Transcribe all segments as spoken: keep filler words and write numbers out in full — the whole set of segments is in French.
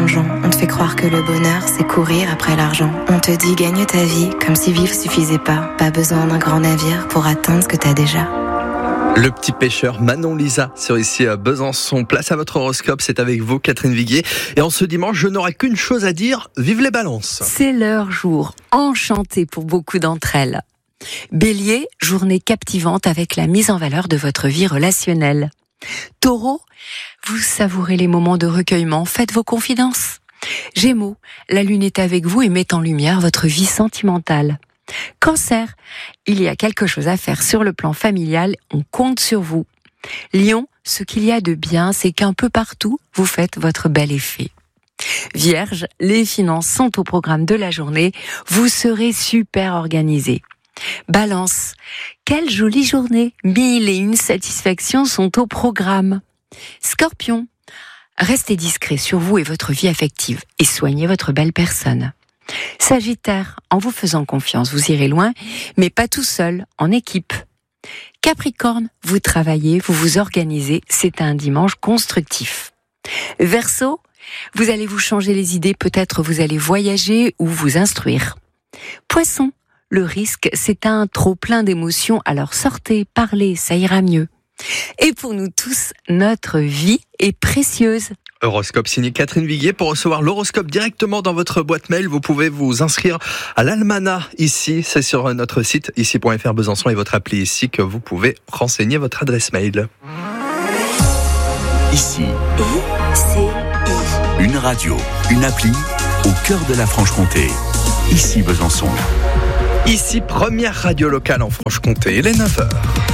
dérangeant. On te fait croire que le bonheur, c'est courir après l'argent. On te dit gagne ta vie, comme si vivre suffisait pas. Pas besoin d'un grand navire pour atteindre ce que t'as déjà. Le petit pêcheur Manon Lisa sur ici à Besançon. Place à votre horoscope, c'est avec vous Catherine Viguier. Et en ce dimanche, je n'aurai qu'une chose à dire, vive les balances. C'est leur jour, enchanté pour beaucoup d'entre elles. Bélier, journée captivante avec la mise en valeur de votre vie relationnelle. Taureau, vous savourez les moments de recueillement, faites vos confidences. Gémeaux, la lune est avec vous et met en lumière votre vie sentimentale. Cancer, il y a quelque chose à faire sur le plan familial, on compte sur vous. Lion, ce qu'il y a de bien, c'est qu'un peu partout, vous faites votre bel effet. Vierge, les finances sont au programme de la journée, vous serez super organisé. Balance, quelle jolie journée, mille et une satisfactions sont au programme. Scorpion, restez discret sur vous et votre vie affective et soignez votre belle personne. Sagittaire, en vous faisant confiance, vous irez loin, mais pas tout seul, en équipe. Capricorne, vous travaillez, vous vous organisez, c'est un dimanche constructif. Verseau, vous allez vous changer les idées, peut-être vous allez voyager ou vous instruire. Poisson, le risque, c'est un trop plein d'émotions, alors sortez, parlez, ça ira mieux. Et pour nous tous, notre vie est précieuse. Horoscope signé Catherine Viguier. Pour recevoir l'horoscope directement dans votre boîte mail, vous pouvez vous inscrire à l'Almanach ici. C'est sur notre site ici point f r Besançon et votre appli ici que vous pouvez renseigner votre adresse mail. Ici. I C I. Une radio, une appli au cœur de la Franche-Comté. Ici Besançon. Ici, première radio locale en Franche-Comté. Il est neuf heures.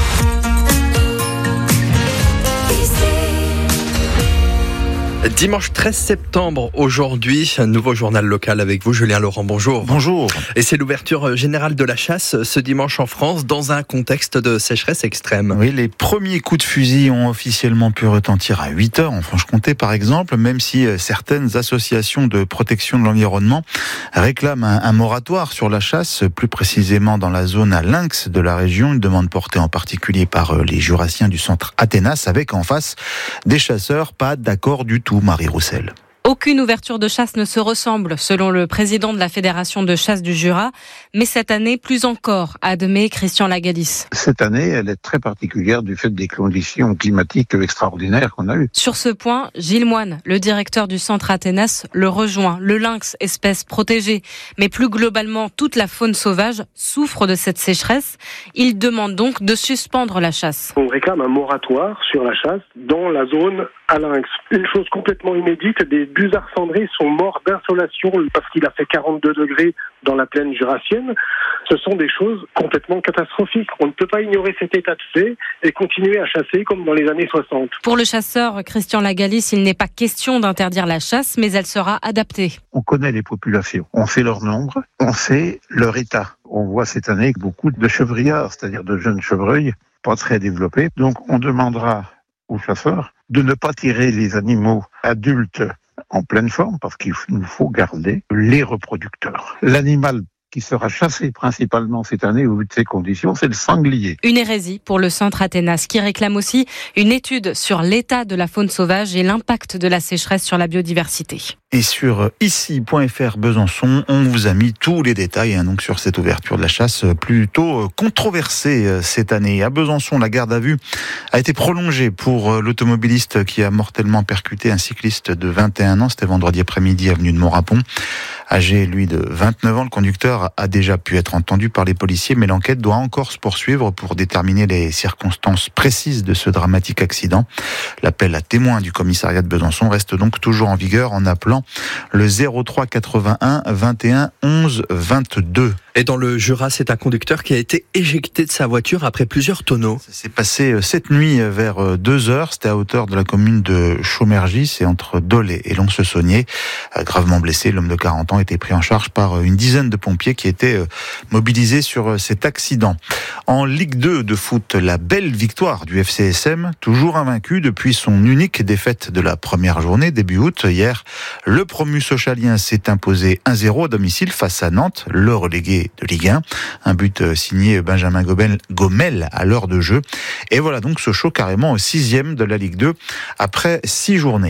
Dimanche treize septembre, aujourd'hui, un nouveau journal local avec vous, Julien Laurent, bonjour. Bonjour. Et c'est l'ouverture générale de la chasse ce dimanche en France, dans un contexte de sécheresse extrême. Oui, les premiers coups de fusil ont officiellement pu retentir à huit heures en Franche-Comté, par exemple, même si certaines associations de protection de l'environnement réclament un, un moratoire sur la chasse, plus précisément dans la zone à lynx de la région, une demande portée en particulier par les jurassiens du centre Athénas, avec en face des chasseurs pas d'accord du tout. Marie Roussel. Aucune ouverture de chasse ne se ressemble, selon le président de la Fédération de chasse du Jura. Mais cette année, plus encore, admet Christian Lagalis. Cette année, elle est très particulière du fait des conditions climatiques extraordinaires qu'on a eues. Sur ce point, Gilles Moine, le directeur du centre Athénas, le rejoint. Le lynx, espèce protégée, mais plus globalement, toute la faune sauvage souffre de cette sécheresse. Il demande donc de suspendre la chasse. On réclame un moratoire sur la chasse dans la zone à lynx. Une chose complètement inédite, des busards cendrés sont morts d'insolation parce qu'il a fait quarante-deux degrés dans la plaine jurassienne. Ce sont des choses complètement catastrophiques. On ne peut pas ignorer cet état de fait et continuer à chasser comme dans les années soixante. Pour le chasseur Christian Lagalis, il n'est pas question d'interdire la chasse, mais elle sera adaptée. On connaît les populations, on sait leur nombre, on sait leur état. On voit cette année beaucoup de chevriards, c'est-à-dire de jeunes chevreuils, pas très développés. Donc on demandera aux chasseurs de ne pas tirer les animaux adultes en pleine forme parce qu'il nous faut garder les reproducteurs. L'animal qui sera chassé principalement cette année au vu de ces conditions, c'est le sanglier. Une hérésie pour le centre Athénas qui réclame aussi une étude sur l'état de la faune sauvage et l'impact de la sécheresse sur la biodiversité. Et sur ici point f r Besançon, on vous a mis tous les détails hein, donc sur cette ouverture de la chasse plutôt controversée cette année. À Besançon, la garde à vue a été prolongée pour l'automobiliste qui a mortellement percuté un cycliste de vingt et un ans. C'était vendredi après-midi, avenue de Montrapon. Âgé, lui, de vingt-neuf ans, le conducteur a déjà pu être entendu par les policiers, mais l'enquête doit encore se poursuivre pour déterminer les circonstances précises de ce dramatique accident. L'appel à témoins du commissariat de Besançon reste donc toujours en vigueur en appelant le zéro trois quatre-vingt-un vingt et un onze vingt-deux. Et dans le Jura, c'est un conducteur qui a été éjecté de sa voiture après plusieurs tonneaux. Ça s'est passé cette nuit vers deux heures. C'était à hauteur de la commune de Chaumergy, c'est entre Dole et Lons-le-Saunier. Gravement blessé, l'homme de quarante ans était pris en charge par une dizaine de pompiers qui étaient mobilisés sur cet accident. En Ligue deux de foot, la belle victoire du F C S M, toujours invaincu depuis son unique défaite de la première journée, début août. Hier, le promu Sochalien s'est imposé un zéro à domicile face à Nantes, le relégué de Ligue un. Un but signé Benjamin Gomel à l'heure de jeu. Et voilà donc ce show carrément au sixième de la Ligue deux après six journées.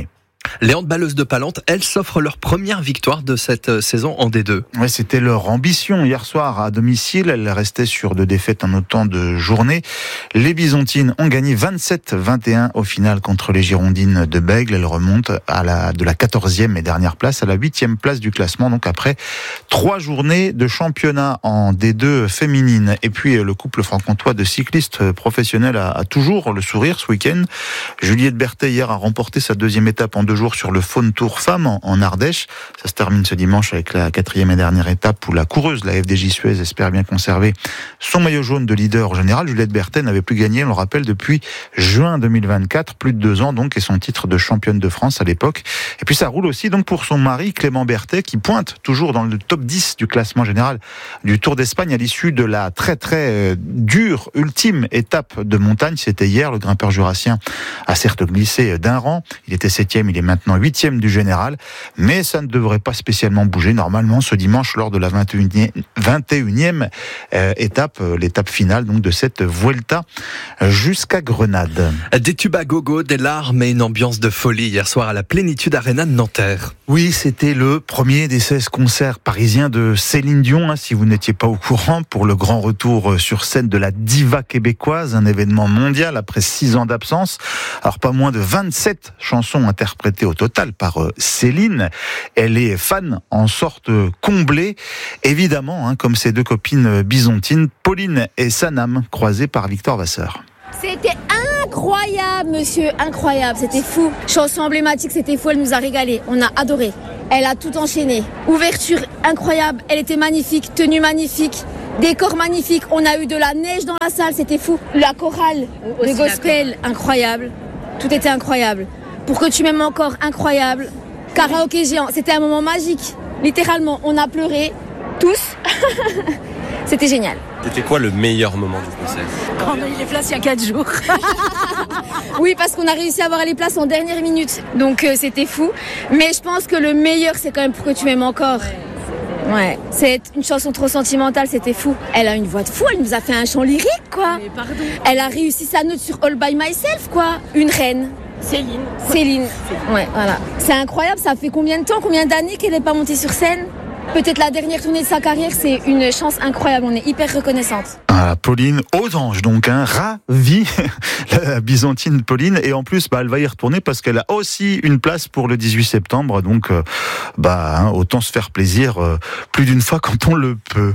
Les handballeuses de Palante, elles s'offrent leur première victoire de cette saison en D deux. Ouais, c'était leur ambition hier soir à domicile. Elles restaient sur deux défaites en autant de journées. Les Bisontines ont gagné vingt-sept vingt et un au final contre les Girondines de Bègle. Elles remontent à la, de la quatorzième et dernière place à la huitième place du classement. Donc après trois journées de championnat en D deux féminine. Et puis le couple franc-comtois de cyclistes professionnels a, a toujours le sourire ce week-end. Juliette Berthet hier a remporté sa deuxième étape en deux jours sur le Faune Tour Femmes en, en Ardèche. Ça se termine ce dimanche avec la quatrième et dernière étape où la coureuse, la F D J Suez, espère bien conserver son maillot jaune de leader général. Juliette Berthet n'avait plus gagné, on le rappelle, depuis juin deux mille vingt-quatre, plus de deux ans donc, et son titre de championne de France à l'époque. Et puis ça roule aussi donc pour son mari Clément Berthet qui pointe toujours dans le top dix du classement général du Tour d'Espagne à l'issue de la très très dure ultime étape de montagne. C'était hier, le grimpeur jurassien a certes glissé d'un rang, il était septième, il est maintenant huitième du général, mais ça ne devrait pas spécialement bouger normalement ce dimanche lors de la vingt et unième euh, étape, euh, l'étape finale donc de cette Vuelta jusqu'à Grenade. Des tubes à gogo, des larmes et une ambiance de folie hier soir à la Plénitude Arena de Nanterre. Oui, c'était le premier des seize concerts parisiens de Céline Dion, hein, si vous n'étiez pas au courant, pour le grand retour sur scène de la diva québécoise, un événement mondial après six ans d'absence. Alors pas moins de vingt-sept chansons interprétées au total par Céline. Elle est fan en sorte comblée, évidemment, hein, comme ses deux copines bisontines, Pauline et Sanam, croisées par Victor Vasseur. C'était incroyable, monsieur, incroyable, c'était fou. Chanson emblématique, c'était fou, elle nous a régalé, on a adoré. Elle a tout enchaîné. Ouverture incroyable, elle était magnifique, tenue magnifique, décor magnifique, on a eu de la neige dans la salle, c'était fou. La chorale, le gospel, incroyable, tout était incroyable. Pour que tu m'aimes encore, incroyable. Karaoké géant, c'était un moment magique. Littéralement, on a pleuré, tous. C'était génial. C'était quoi le meilleur moment du concert ? Quand on a eu les places il y a quatre jours. Oui, parce qu'on a réussi à avoir les places en dernière minute. Donc euh, c'était fou. Mais je pense que le meilleur, c'est quand même Pour que tu m'aimes encore. Ouais, c'est une chanson trop sentimentale, c'était fou. Elle a une voix de fou, elle nous a fait un chant lyrique, quoi. Mais pardon. Elle a réussi sa note sur All By Myself, quoi. Une reine. Céline. Céline. Ouais, voilà. C'est incroyable, ça fait combien de temps, combien d'années qu'elle n'est pas montée sur scène ? Peut-être la dernière tournée de sa carrière, c'est une chance incroyable, on est hyper reconnaissante. Ah, Pauline aux anges, donc, hein, ravie, la bisontine Pauline, et en plus, bah, elle va y retourner parce qu'elle a aussi une place pour le dix-huit septembre, donc, euh, bah, hein, autant se faire plaisir euh, plus d'une fois quand on le peut.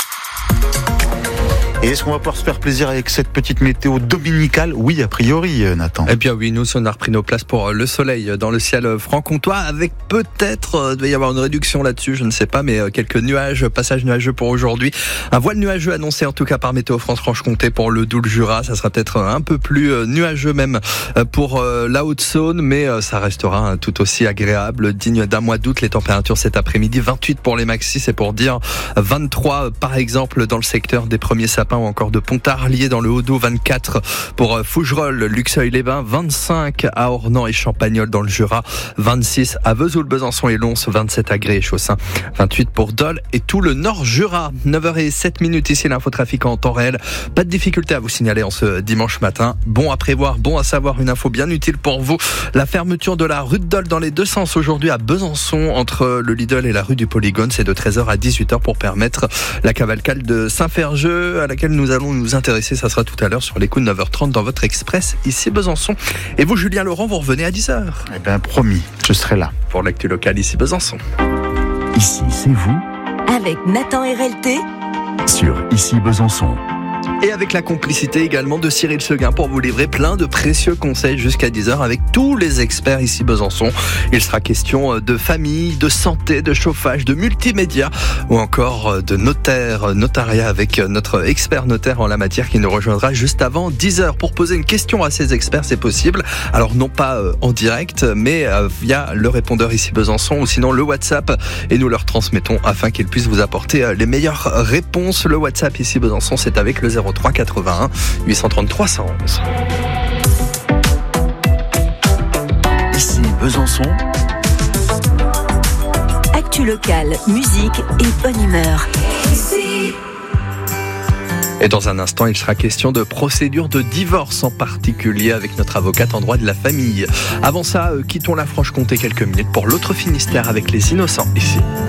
Et est-ce qu'on va pouvoir se faire plaisir avec cette petite météo dominicale ? Oui, a priori, Nathan. Eh bien oui, nous, on a repris nos places pour le soleil dans le ciel franc-comtois, avec peut-être, il doit y avoir une réduction là-dessus, je ne sais pas, mais quelques nuages, passages nuageux pour aujourd'hui. Un voile nuageux annoncé en tout cas par Météo France-Franche-Comté pour le Doubs Jura. Ça sera peut-être un peu plus nuageux même pour la Haute-Saône, mais ça restera tout aussi agréable, digne d'un mois d'août. Les températures cet après-midi, vingt-huit pour les maxis, c'est pour dire vingt-trois par exemple dans le secteur des Premiers Sapins ou encore de Pontarlier dans le Haut-Doubs, vingt-quatre pour Fougerolles, Luxeuil-les-Bains, vingt-cinq à Ornans et Champagnole dans le Jura, vingt-six à Vesoul, Besançon et Lons, vingt-sept à Gré et Chaussin, vingt-huit pour Dole et tout le Nord Jura. neuf heures zéro sept ici l'infotrafic en temps réel. Pas de difficulté à vous signaler en ce dimanche matin. Bon à prévoir, bon à savoir, une info bien utile pour vous. La fermeture de la rue de Dole dans les deux sens aujourd'hui à Besançon entre le Lidl et la rue du Polygone, c'est de treize heures à dix-huit heures pour permettre la cavalcade de Saint-Ferjeux à laquelle nous allons nous intéresser. Ça sera tout à l'heure sur les coups de neuf heures trente dans votre Express ici Besançon. Et vous, Julien Laurent, vous revenez à dix heures. Eh bien, promis, je serai là. Pour l'actu locale ici Besançon. Ici, c'est vous. Avec Nathan R L T. Sur Ici Besançon. Et avec la complicité également de Cyril Seguin pour vous livrer plein de précieux conseils jusqu'à dix heures avec tous les experts ici Besançon. Il sera question de famille, de santé, de chauffage, de multimédia ou encore de notaire, notariat avec notre expert notaire en la matière qui nous rejoindra juste avant dix heures pour poser une question à ces experts, c'est possible. Alors non pas en direct mais via le répondeur ici Besançon ou sinon le WhatsApp et nous leur transmettons afin qu'ils puissent vous apporter les meilleures réponses. Le WhatsApp ici Besançon, c'est avec le zéro trois quatre-vingt-un huit cent trente trois cent onze. Ici Besançon. Actu locale, musique et bonne humeur. Ici. Et dans un instant, il sera question de procédure de divorce, en particulier avec notre avocate en droit de la famille. Avant ça, quittons la Franche-Comté quelques minutes pour l'autre Finistère avec les Innocents ici.